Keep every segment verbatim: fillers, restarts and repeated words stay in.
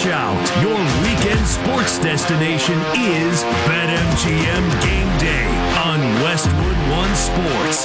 Watch out. Your weekend sports destination is BetMGM Game Day on Westwood One Sports.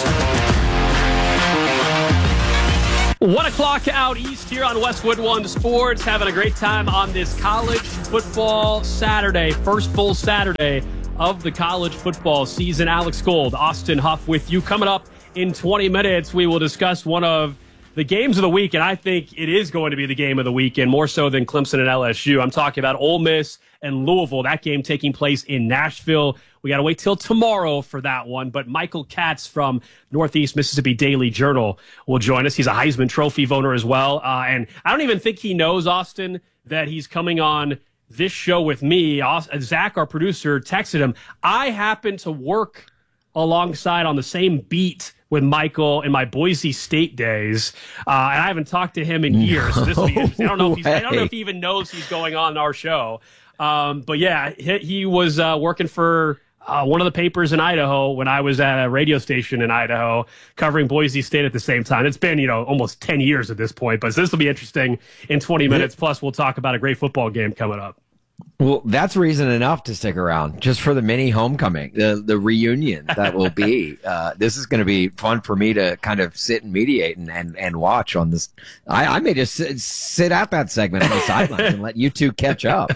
One o'clock out east here on Westwood One Sports. Having a great time on this college football Saturday. First full Saturday of the college football season. Alex Gold, Austin Huff with you. Coming up in twenty minutes, we will discuss one of the games of the week, and I think it is going to be the game of the weekend, more so than Clemson and L S U. I'm talking about Ole Miss and Louisville, that game taking place in Nashville. We got to wait till tomorrow for that one, but Michael Katz from Northeast Mississippi Daily Journal will join us. He's a Heisman Trophy voter as well, uh, and I don't even think he knows, Austin, that he's coming on this show with me. Zach, our producer, texted him. I happen to work alongside on the same beat with Michael in my Boise State days, uh, and I haven't talked to him in years. So this will be interesting. I don't know if he's, I don't know if he even knows he's going on our show. Um, but yeah, he, he was uh, working for uh, one of the papers in Idaho when I was at a radio station in Idaho covering Boise State at the same time. It's been, you know, almost ten years at this point, but so this will be interesting in twenty minutes. Plus, we'll talk about a great football game coming up. Well, that's reason enough to stick around just for the mini homecoming, the the reunion that will be. Uh, this is going to be fun for me to kind of sit and mediate and, and, and watch on this. I, I may just sit, sit at that segment on the sidelines and let you two catch up.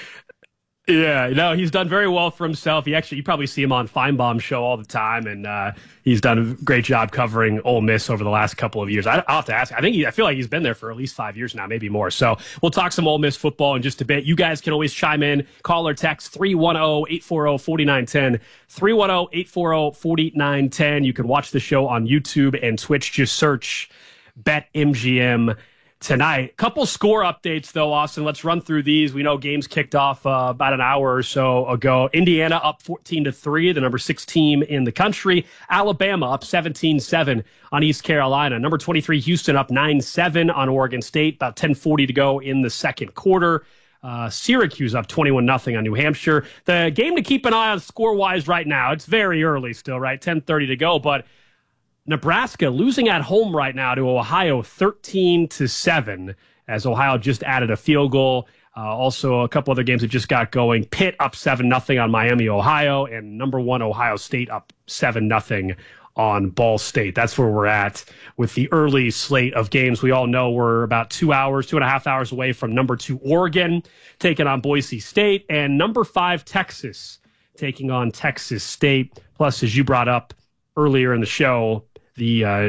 Yeah, no, he's done very well for himself. He actually, you probably see him on Feinbaum's show all the time, and uh, he's done a great job covering Ole Miss over the last couple of years. I, I'll have to ask. I think he, I feel like he's been there for at least five years now, maybe more. So we'll talk some Ole Miss football in just a bit. You guys can always chime in, call or text three one zero, eight four zero, four nine one zero, three one zero, eight four zero, four nine one zero. You can watch the show on YouTube and Twitch. Just search BetMGM tonight. Couple score updates, though, Austin. Let's run through these. We know games kicked off uh, about an hour or so ago. Indiana up fourteen to three, the number six team in the country. Alabama up seventeen seven on East Carolina. Number twenty-three, Houston up nine seven on Oregon State. About ten forty to go in the second quarter. Uh, Syracuse up twenty-one nothing on New Hampshire. The game to keep an eye on score-wise right now, it's very early still, right? ten thirty to go, but Nebraska losing at home right now to Ohio thirteen to seven as Ohio just added a field goal. Uh, also, a couple other games that just got going. Pitt up seven nothing on Miami, Ohio, and number one Ohio State up seven nothing on Ball State. That's where we're at with the early slate of games. We all know we're about two hours, two and a half hours away from number two Oregon taking on Boise State, and number five Texas taking on Texas State. Plus, as you brought up earlier in the show, the uh,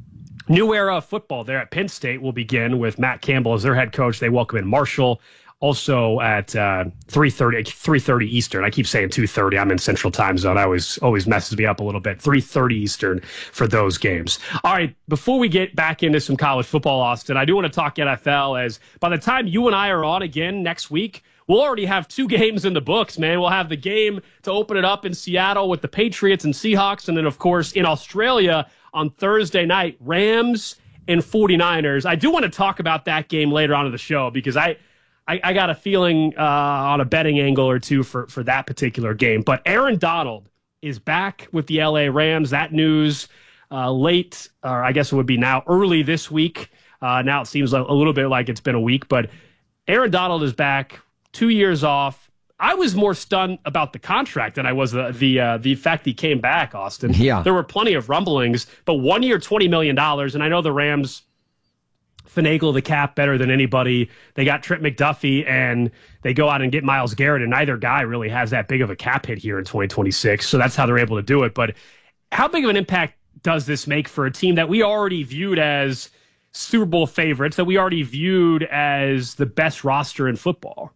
new era of football there at Penn State will begin with Matt Campbell as their head coach. They welcome in Marshall also at uh, three thirty Eastern. I keep saying two thirty. I'm in Central Time Zone. I always always messes me up a little bit. three thirty Eastern for those games. All right, before we get back into some college football, Austin, I do want to talk N F L, as by the time you and I are on again next week, we'll already have two games in the books, man. We'll have the game to open it up in Seattle with the Patriots and Seahawks, and then, of course, in Australia on Thursday night, Rams and 49ers. I do want to talk about that game later on in the show because I I, I got a feeling uh, on a betting angle or two for, for that particular game. But Aaron Donald is back with the L A Rams. That news uh, late, or I guess it would be now early this week. Uh, now it seems a little bit like it's been a week, but Aaron Donald is back, two years off. I was more stunned about the contract than I was the the uh, the fact he came back, Austin. Yeah. There were plenty of rumblings, but one year, twenty million dollars, and I know the Rams finagle the cap better than anybody. They got Trent McDuffie, and they go out and get Myles Garrett, and neither guy really has that big of a cap hit here in twenty twenty-six, so that's how they're able to do it. But how big of an impact does this make for a team that we already viewed as Super Bowl favorites, that we already viewed as the best roster in football?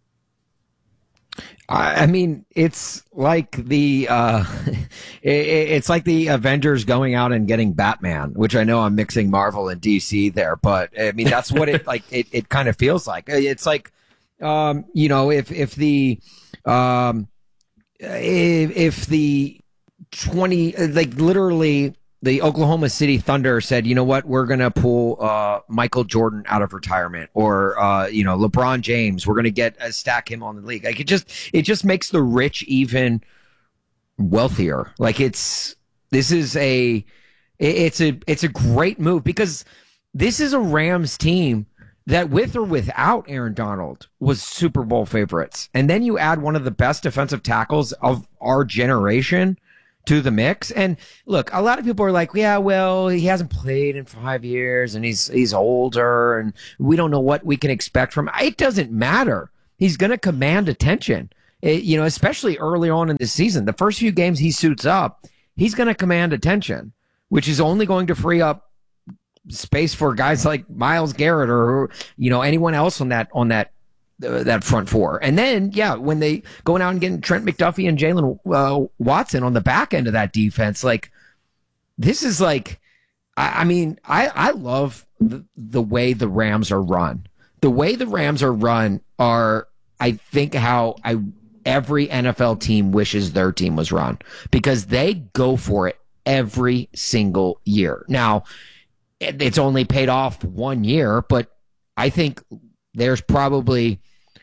I mean, it's like the uh, it's like the Avengers going out and getting Batman, which I know I'm mixing Marvel and D C there, but I mean that's what it like. It, it kind of feels like. It's like, um, you know, if if the um, if, if the twenty like literally. The Oklahoma City Thunder said, you know what, we're going to pull uh, Michael Jordan out of retirement, or, uh, you know, LeBron James, we're going to get uh, stack him on the league. Like it just, it just makes the rich even wealthier. Like it's, this is a, it's a, it's a great move because this is a Rams team that with or without Aaron Donald was Super Bowl favorites. And then you add one of the best defensive tackles of our generation to the mix. And look, a lot of people are like, yeah, well, he hasn't played in five years and he's he's older and we don't know what we can expect from him. It doesn't matter. He's going to command attention, it, you know, especially early on in the season. The first few games he suits up, he's going to command attention, which is only going to free up space for guys like Myles Garrett or, you know, anyone else on that on that uh, that front four. And then, yeah, when they going out and getting Trent McDuffie and Jalen uh, Watson on the back end of that defense, like this is like, I, I mean, I I love the, the way the Rams are run. The way the Rams are run are, I think, how I every N F L team wishes their team was run, because they go for it every single year. Now, it's only paid off one year, but I think there's probably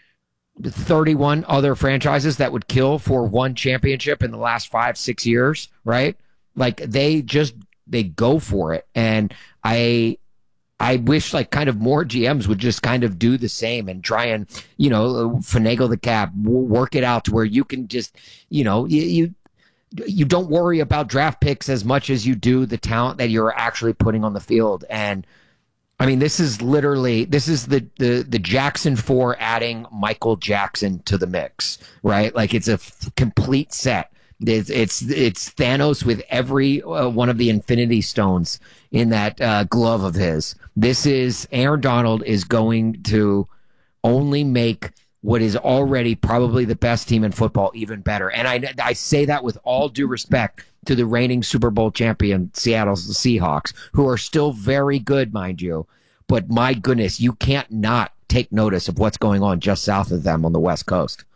thirty-one other franchises that would kill for one championship in the last five, six years, right? Like they just, they go for it. And I, I wish like kind of more G Ms would just kind of do the same and try and, you know, finagle the cap, work it out to where you can just, you know, you, you you don't worry about draft picks as much as you do the talent that you're actually putting on the field. And I mean, this is literally, this is the, the, the Jackson four adding Michael Jackson to the mix, right? Like it's a f- complete set. It's, it's, it's Thanos with every uh, one of the Infinity Stones in that uh, glove of his. This is Aaron Donald is going to only make what is already probably the best team in football even better. And I, I say that with all due respect to the reigning Super Bowl champion Seattle Seahawks, who are still very good, mind you. But my goodness, you can't not take notice of what's going on just south of them on the West Coast.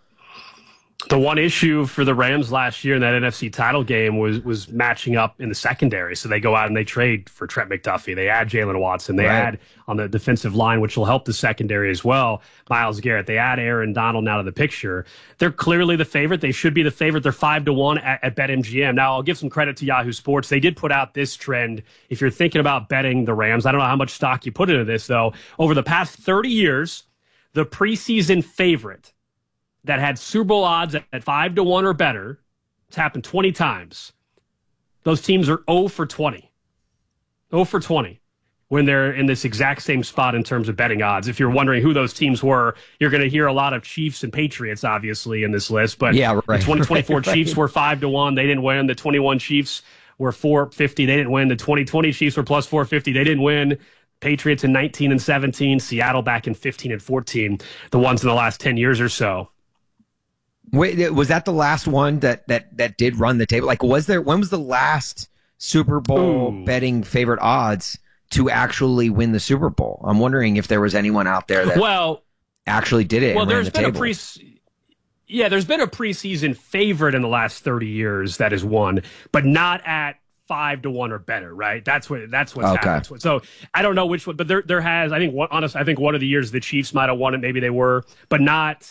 The one issue for the Rams last year in that N F C title game was was matching up in the secondary. So they go out and they trade for Trent McDuffie. They add Jalen Watson. They right. add on the defensive line, which will help the secondary as well, Myles Garrett. They add Aaron Donald now to the picture. They're clearly the favorite. They should be the favorite. They're five to one at, at BetMGM. Now, I'll give some credit to Yahoo Sports. They did put out this trend. If you're thinking about betting the Rams, I don't know how much stock you put into this, though. Over the past thirty years, the preseason favorite that had Super Bowl odds at, at five to one or better, it's happened twenty times. Those teams are zero for twenty. zero for twenty when they're in this exact same spot in terms of betting odds. If you're wondering who those teams were, you're going to hear a lot of Chiefs and Patriots, obviously, in this list. But yeah, right, the twenty twenty-four right, Chiefs right. were five to one. They didn't win. The twenty-one Chiefs were four fifty. They didn't win. The twenty twenty Chiefs were plus four fifty. They didn't win. Patriots in nineteen and seventeen. Seattle back in fifteen and fourteen. The ones in the last ten years or so. Wait, was that the last one that, that, that did run the table? Like, was there, when was the last Super Bowl Ooh. betting favorite odds to actually win the Super Bowl? I'm wondering if there was anyone out there that well, actually did it. Well, and there's ran the been table. a pre, yeah, there's been a preseason favorite in the last thirty years that has won, but not at five to one or better, right? That's what that's what's okay. happened. So I don't know which one, but there there has. I think one, honestly, I think one of the years the Chiefs might have won it. Maybe they were, but not.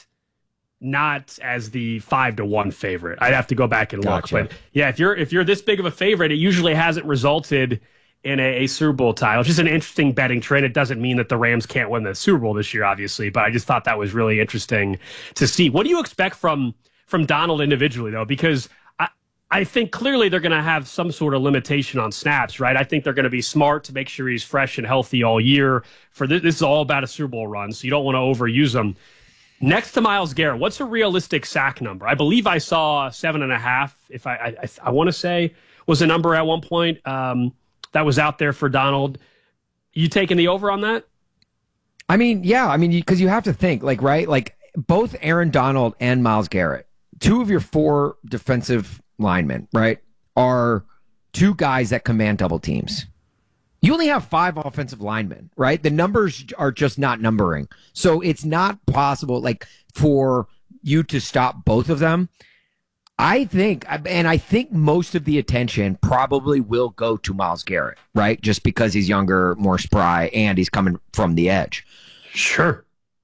Not as the five to one favorite. I'd have to go back and gotcha. look. But yeah, if you're if you're this big of a favorite, it usually hasn't resulted in a, a Super Bowl title. It's just an interesting betting trend. It doesn't mean that the Rams can't win the Super Bowl this year, obviously, but I just thought that was really interesting to see. What do you expect from from Donald individually, though? Because I, I think clearly they're going to have some sort of limitation on snaps, right? I think they're going to be smart to make sure he's fresh and healthy all year. For this, this is all about a Super Bowl run, so you don't want to overuse him. Next to Myles Garrett, what's a realistic sack number? I believe I saw seven and a half, if I I, I, I want to say, was a number at one point um, that was out there for Donald. You taking the over on that? I mean, yeah. I mean, because you, you have to think, like, right? Like, both Aaron Donald and Myles Garrett, two of your four defensive linemen, right, are two guys that command double teams. You only have five offensive linemen, right? The numbers are just not numbering. So it's not possible, like, for you to stop both of them. I think, and I think most of the attention probably will go to Myles Garrett, right? Just because he's younger, more spry, and he's coming from the edge. Sure.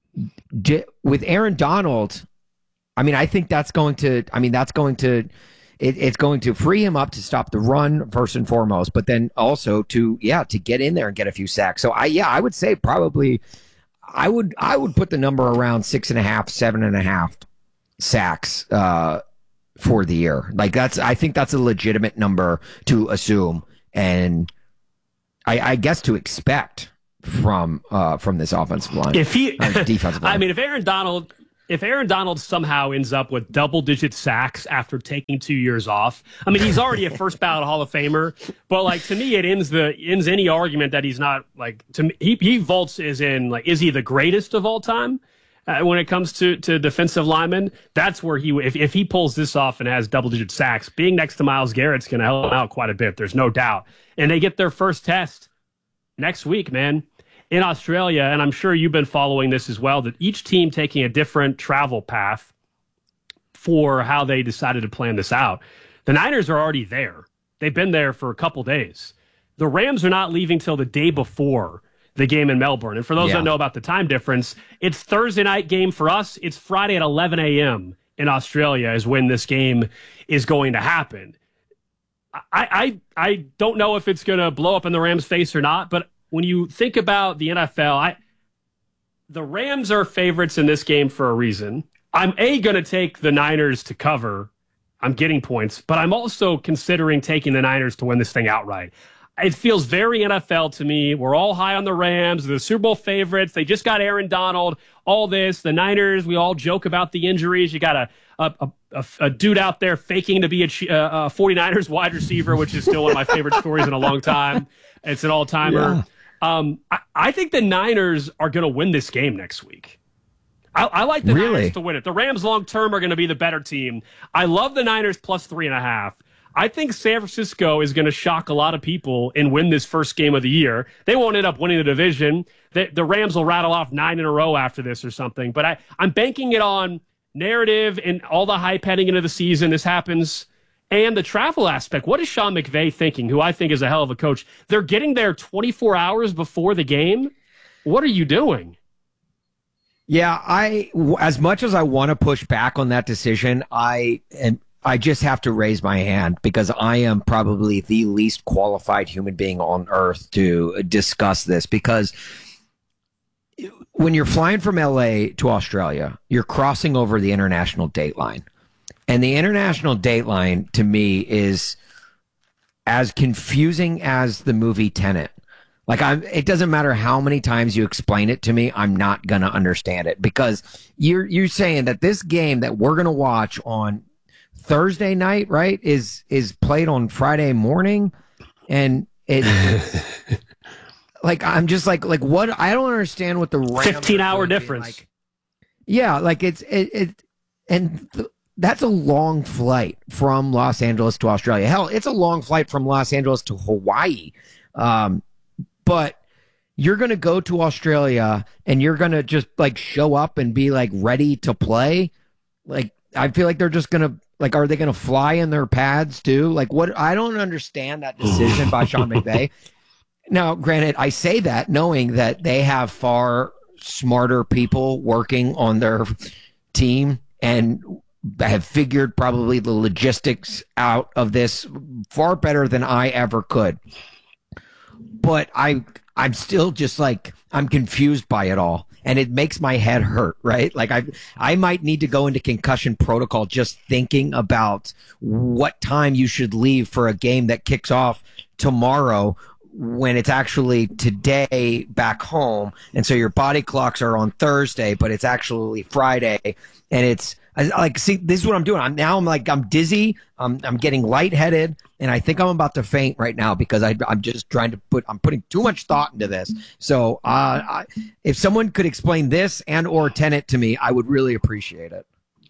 With Aaron Donald, I mean, I think that's going to, I mean, that's going to, It, it's going to free him up to stop the run first and foremost, but then also to, yeah, to get in there and get a few sacks. So I, yeah, I would say probably, I would I would put the number around six and a half, seven and a half sacks uh, for the year. Like that's I think that's a legitimate number to assume, and I, I guess to expect from uh, from this offensive line. If he, uh, defensive line. I mean, if Aaron Donald. If Aaron Donald somehow ends up with double-digit sacks after taking two years off, I mean, he's already a first-ballot Hall of Famer. But like to me, it ends the ends any argument that he's not like. To me, he he vaults is in like, is he the greatest of all time uh, when it comes to to defensive linemen? That's where he if if he pulls this off and has double-digit sacks, being next to Myles Garrett's going to help him out quite a bit. There's no doubt. And they get their first test next week, man. In Australia, and I'm sure you've been following this as well, that each team taking a different travel path for how they decided to plan this out. The Niners are already there. They've been there for a couple days. The Rams are not leaving till the day before the game in Melbourne. And for those yeah. that know about the time difference, it's Thursday night game for us. It's Friday at eleven a.m. in Australia is when this game is going to happen. I I, I don't know if it's going to blow up in the Rams' face or not, but when you think about the N F L, I, the Rams are favorites in this game for a reason. I'm A, going to take the Niners to cover. I'm getting points, but I'm also considering taking the Niners to win this thing outright. It feels very N F L to me. We're all high on the Rams, the Super Bowl favorites. They just got Aaron Donald, all this. The Niners, we all joke about the injuries. You got a a, a, a dude out there faking to be a, a 49ers wide receiver, which is still one of my favorite stories in a long time. It's an all-timer. Yeah. Um, I, I think the Niners are going to win this game next week. I, I like the really? Niners to win it. The Rams long-term are going to be the better team. I love the Niners plus three and a half. I think San Francisco is going to shock a lot of people and win this first game of the year. They won't end up winning the division. The, the Rams will rattle off nine in a row after this or something. But I, I'm banking it on narrative and all the hype heading into the season. This happens. And the travel aspect, what is Sean McVay thinking, who I think is a hell of a coach? They're getting there twenty-four hours before the game. What are you doing? Yeah, I as much as I want to push back on that decision, I am I just have to raise my hand because I am probably the least qualified human being on earth to discuss this, because when you're flying from L A to Australia, you're crossing over the international date line. And the international date line, to me, is as confusing as the movie Tenet. Like, I'm, it doesn't matter how many times you explain it to me, I'm not going to understand it. Because you're you're saying that this game that we're going to watch on Thursday night, right, is is played on Friday morning. And it... like, I'm just like, like what? I don't understand what the... fifteen-hour difference. Like, yeah, like, it's... it, it and... The, That's a long flight from Los Angeles to Australia. Hell, it's a long flight from Los Angeles to Hawaii. Um, but you're going to go to Australia and you're going to just like show up and be like ready to play. Like, I feel like they're just going to, like, are they going to fly in their pads too? Like, what? I don't understand that decision by Sean McVay. Now, granted, I say that knowing that they have far smarter people working on their team and have figured probably the logistics out of this far better than I ever could. But I, I'm still just like, I'm confused by it all. And it makes my head hurt, right? Like I, I might need to go into concussion protocol just thinking about what time you should leave for a game that kicks off tomorrow when it's actually today back home. And so your body clocks are on Thursday, but it's actually Friday. And it's, I, like, see, this is what I'm doing. I'm now I'm like, I'm dizzy. I'm, I'm getting lightheaded, and I think I'm about to faint right now because I, I'm just trying to put, I'm putting too much thought into this. So, uh, I, if someone could explain this and or Tenet to me, I would really appreciate it.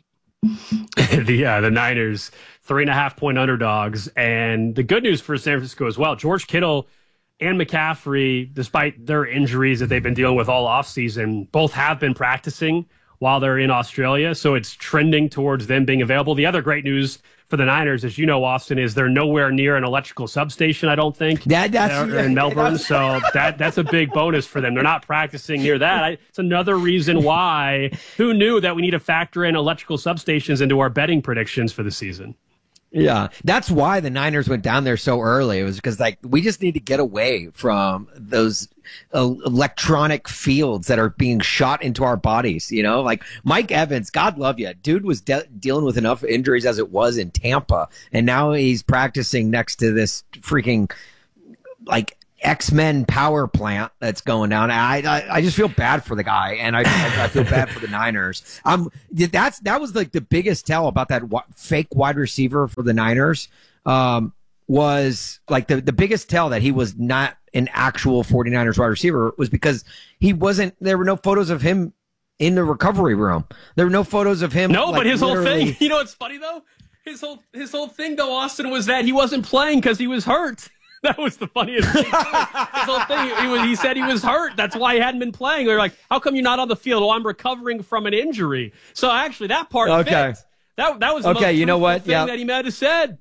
the uh, the Niners, three and a half point underdogs, and the good news for San Francisco as well, George Kittle and McCaffrey, despite their injuries that they've been dealing with all offseason, both have been practicing while they're in Australia, so it's trending towards them being available. The other great news for the Niners, as you know, Austin, is they're nowhere near an electrical substation, I don't think, that, that's, they're in Melbourne, so that that's a big bonus for them. They're not practicing near that. I, it's another reason why, who knew that we need to factor in electrical substations into our betting predictions for the season? Yeah, that's why the Niners went down there so early. It was because like we just need to get away from those uh, electronic fields that are being shot into our bodies. You know, like Mike Evans, God love you, dude was de- dealing with enough injuries as it was in Tampa, and now he's practicing next to this freaking like X-Men power plant that's going down. I, I I just feel bad for the guy, and I I feel bad for the Niners. Um, that's that was like the biggest tell about that w- fake wide receiver for the Niners. Um, was like the the biggest tell that he was not an actual 49ers wide receiver was because he wasn't. There were no photos of him in the recovery room. There were no photos of him. No, like, but his literally... whole thing. You know what's funny though? His whole his whole thing though, Austin, was that he wasn't playing because he was hurt. That was the funniest thing. His whole thing, he, was, he said he was hurt. That's why he hadn't been playing. They're like, how come you're not on the field? Oh, I'm recovering from an injury. So actually, that part okay. fit. That, that was the okay, most you know what? thing yeah. that he might have said.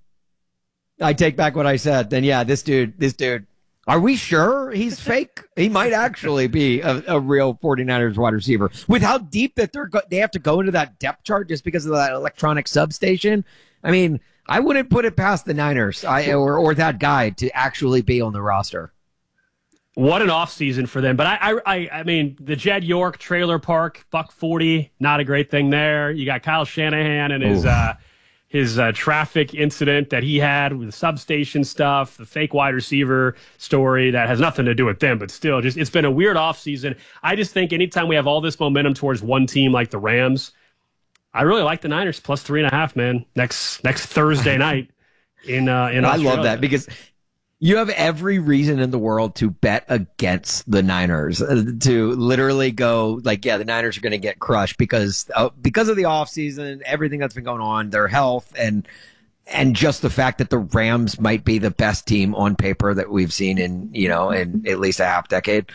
I take back what I said. Then, yeah, this dude, this dude, are we sure he's fake? He might actually be a, a real 49ers wide receiver. With how deep that they're go- they have to go into that depth chart just because of that electronic substation. I mean, I wouldn't put it past the Niners I, or or that guy to actually be on the roster. What an offseason for them. But I, I I mean, the Jed York trailer park, buck forty, not a great thing there. You got Kyle Shanahan and his uh, his uh, traffic incident that he had with the substation stuff, the fake wide receiver story that has nothing to do with them, but still, just it's been a weird offseason. I just think anytime we have all this momentum towards one team like the Rams, I really like the Niners plus three and a half, man. Next next Thursday night in uh, in I Australia. love that because you have every reason in the world to bet against the Niners, uh, to literally go like, yeah, the Niners are going to get crushed because uh, because of the offseason, everything that's been going on, their health, and and just the fact that the Rams might be the best team on paper that we've seen in you know in at least a half decade.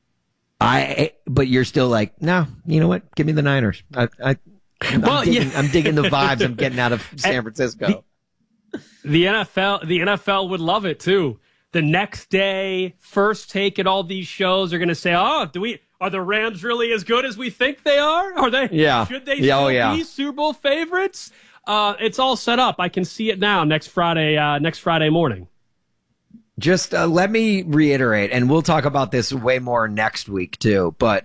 I but you're still like, no, you know what? Give me the Niners. I. I I'm, well, digging, yeah. I'm digging the vibes I'm getting out of San Francisco. The, the N F L, the N F L would love it too. The next day, first take at all these shows are going to say, "Oh, do we? Are the Rams really as good as we think they are? Are they? Yeah. Should they yeah, still oh, yeah. be Super Bowl favorites?" Uh, it's all set up. I can see it now. Next Friday, uh, next Friday morning. Just uh, let me reiterate, and we'll talk about this way more next week too. But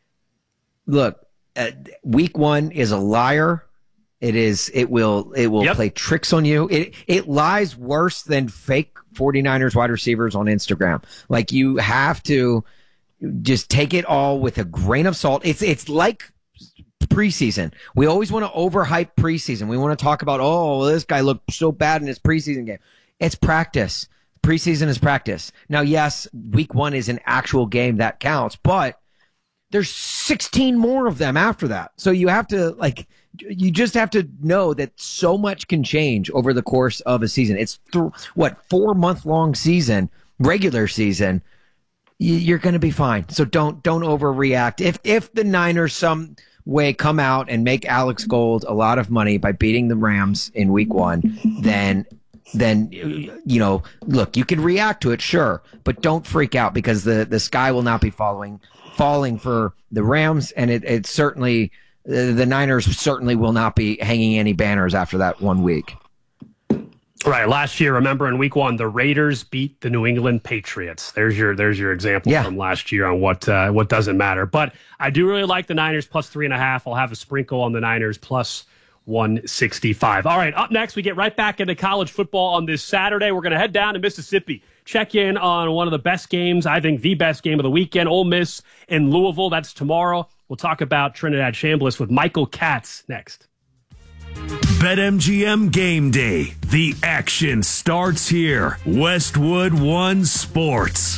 look. Uh, week one is a liar. It is. It will. It will yep. play tricks on you. It it lies worse than fake 49ers wide receivers on Instagram. Like you have to just take it all with a grain of salt. It's it's like preseason. We always want to overhype preseason. We want to talk about, oh, well, this guy looked so bad in his preseason game. It's practice. Preseason is practice. Now, yes, week one is an actual game that counts, but there's sixteen more of them after that. So you have to, like, you just have to know that so much can change over the course of a season. It's, th- what, four-month-long season, regular season. Y- you're going to be fine. So don't don't overreact. If if the Niners some way come out and make Alex Gold a lot of money by beating the Rams in week one, then then, you know, look, you can react to it, sure, but don't freak out because the, the sky will not be following falling for the Rams, and it, it certainly uh, the Niners certainly will not be hanging any banners after that one week. Right. Last year, remember in week one, the Raiders beat the New England Patriots. There's your there's your example yeah. from last year on what uh, what doesn't matter. But I do really like the Niners plus three and a half. I'll have a sprinkle on the Niners plus one sixty-five. All right. Up next, we get right back into college football on this Saturday. We're going to head down to Mississippi. Check in on one of the best games, I think the best game of the weekend, Ole Miss in Louisville. That's tomorrow. We'll talk about Trinidad Chambliss with Michael Katz next. BetMGM Game Day. The action starts here. Westwood One Sports.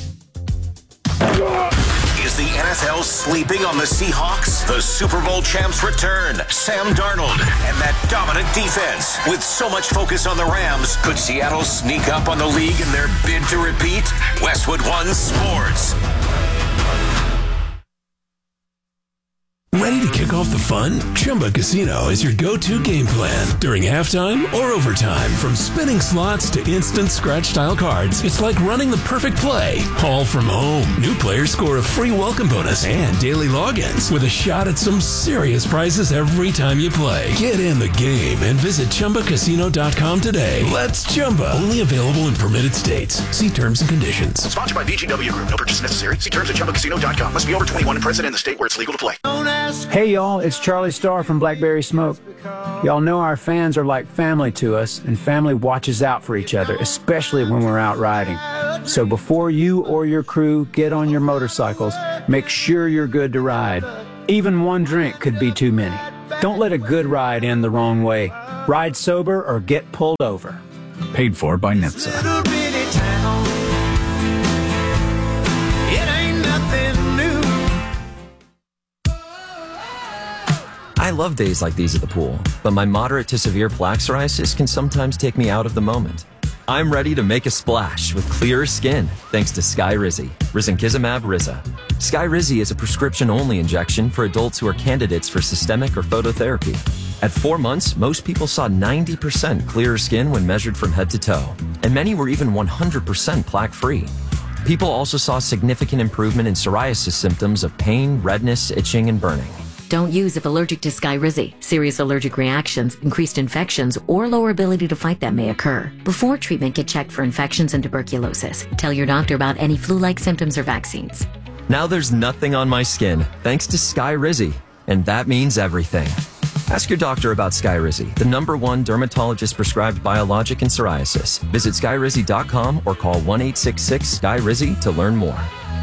Is the N F L sleeping on the Seahawks? The Super Bowl champs return. Sam Darnold and that dominant defense. With so much focus on the Rams, could Seattle sneak up on the league in their bid to repeat? Westwood One Sports. Ready to kick off the fun? Chumba Casino is your go-to game plan during halftime or overtime. From spinning slots to instant scratch-style cards, it's like running the perfect play, all from home. New players score a free welcome bonus and daily logins with a shot at some serious prizes every time you play. Get in the game and visit Chumba Casino dot com today. Let's Chumba. Only available in permitted states. See terms and conditions. Sponsored by V G W Group. No purchase necessary. See terms at Chumba Casino dot com. Must be over twenty-one and present in the state where it's legal to play. Hey y'all, it's Charlie Starr from Blackberry Smoke. Y'all know our fans are like family to us, and family watches out for each other, especially when we're out riding. So before you or your crew get on your motorcycles, make sure you're good to ride. Even one drink could be too many. Don't let a good ride end the wrong way. Ride sober or get pulled over. Paid for by N H T S A. I love days like these at the pool, but my moderate to severe plaque psoriasis can sometimes take me out of the moment. I'm ready to make a splash with clearer skin thanks to Skyrizi, Risankizumab Riza. Skyrizi is a prescription-only injection for adults who are candidates for systemic or phototherapy. At four months, most people saw ninety percent clearer skin when measured from head to toe, and many were even one hundred percent plaque-free. People also saw significant improvement in psoriasis symptoms of pain, redness, itching, and burning. Don't use if allergic to Skyrizi. Serious allergic reactions, increased infections, or lower ability to fight them may occur. Before treatment, get checked for infections and tuberculosis. Tell your doctor about any flu-like symptoms or vaccines. Now there's nothing on my skin thanks to Skyrizi, and that means everything. Ask your doctor about Skyrizi, the number one dermatologist-prescribed biologic in psoriasis. Visit Skyrizi dot com or call one eight six six S K Y R I Z I to learn more.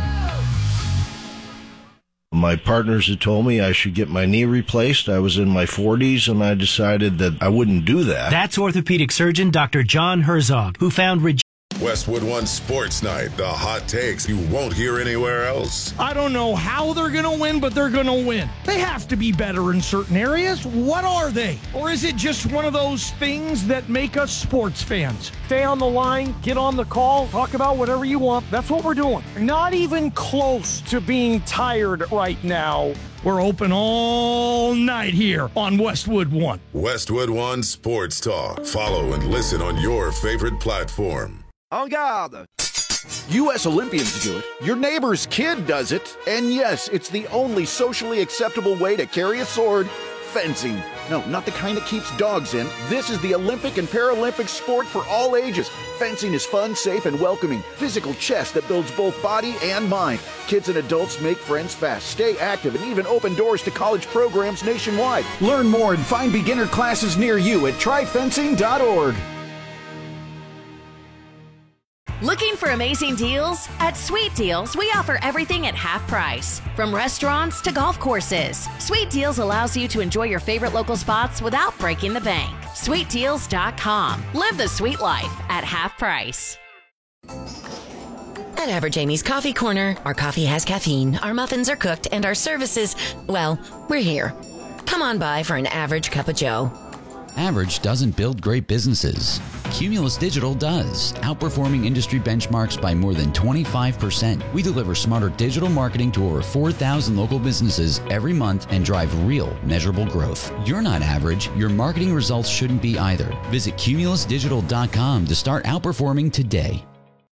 My partners had told me I should get my knee replaced. I was in my forties, and I decided that I wouldn't do that. That's orthopedic surgeon Doctor John Herzog, who found Reg- Westwood One Sports Night, the hot takes you won't hear anywhere else. I don't know how they're going to win, but they're going to win. They have to be better in certain areas. What are they? Or is it just one of those things that make us sports fans? Stay on the line, get on the call, talk about whatever you want. That's what we're doing. Not even close to being tired right now. We're open all night here on Westwood One. Westwood One Sports Talk. Follow and listen on your favorite platform. En garde! U S Olympians do it. Your neighbor's kid does it. And yes, it's the only socially acceptable way to carry a sword. Fencing. No, not the kind that keeps dogs in. This is the Olympic and Paralympic sport for all ages. Fencing is fun, safe, and welcoming. Physical chess that builds both body and mind. Kids and adults make friends fast, stay active, and even open doors to college programs nationwide. Learn more and find beginner classes near you at try fencing dot org. Looking for amazing deals? At Sweet Deals, we offer everything at half price. From restaurants to golf courses, Sweet Deals allows you to enjoy your favorite local spots without breaking the bank. sweet deals dot com. Live the sweet life at half price. At Average Amy's Coffee Corner, our coffee has caffeine, our muffins are cooked, and our services, well, we're here. Come on by for an average cup of joe. Average doesn't build great businesses. Cumulus Digital does, outperforming industry benchmarks by more than twenty-five percent. We deliver smarter digital marketing to over four thousand local businesses every month and drive real, measurable growth. You're not average. Your marketing results shouldn't be either. Visit cumulus digital dot com to start outperforming today.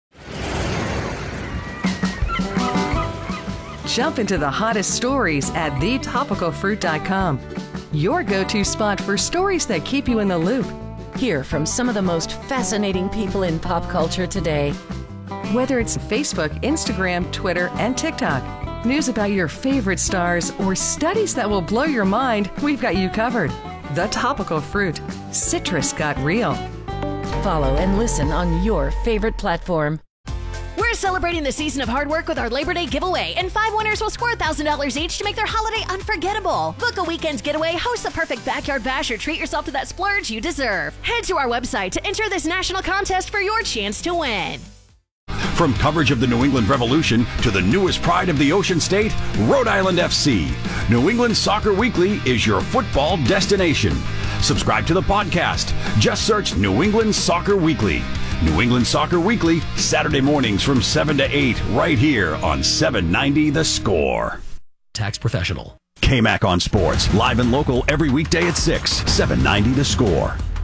Jump into the hottest stories at the topical fruit dot com. Your go-to spot for stories that keep you in the loop. Hear from some of the most fascinating people in pop culture today. Whether it's Facebook, Instagram, Twitter, and TikTok, news about your favorite stars, or studies that will blow your mind, we've got you covered. The Topical Fruit. Citrus got real. Follow and listen on your favorite platform. We're celebrating the season of hard work with our Labor Day giveaway, and five winners will score one thousand dollars each to make their holiday unforgettable. Book a weekend getaway, host the perfect backyard bash, or treat yourself to that splurge you deserve. Head to our website to enter this national contest for your chance to win. From coverage of the New England Revolution to the newest pride of the Ocean State, Rhode Island F C, New England Soccer Weekly is your football destination. Subscribe to the podcast. Just search New England Soccer Weekly. New England Soccer Weekly, Saturday mornings from seven to eight, right here on seven ninety The Score. Tax Professional. K-Mac on Sports, live and local every weekday at six, seven ninety The Score.